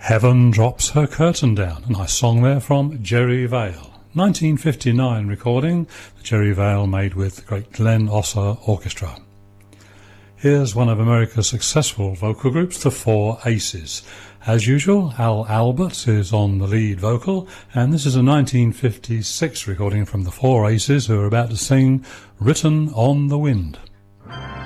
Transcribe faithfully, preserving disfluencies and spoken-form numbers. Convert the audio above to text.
Heaven Drops Her Curtain Down, a nice song there from Jerry Vale. nineteen fifty-nine recording that Jerry Vale made with the great Glenn Osser Orchestra. Here's one of America's successful vocal groups, the Four Aces. As usual, Al Albert is on the lead vocal, and this is a nineteen fifty-six recording from the Four Aces, who are about to sing Written on the Wind.